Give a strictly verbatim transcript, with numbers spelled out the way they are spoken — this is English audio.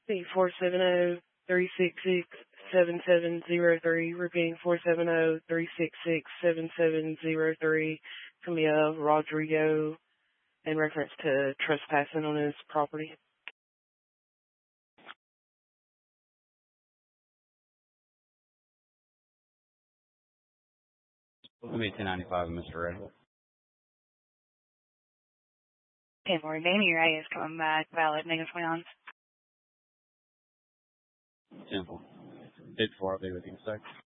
Be four seven zero, three six six, seven seven zero three. Repeating four seven zero, three six six, seven seven zero three. Camilla Rodrigo in reference to trespassing on his property. Let me ten ninety-five, Mister Red. ten four, Danny Ray is coming back, valid, negative twenty-nine. ten four. eight four, I'll be with you in a sec.